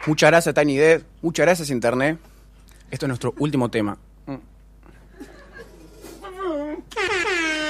Muchas gracias, Tiny Dead. Muchas gracias, Internet. Esto es nuestro último tema.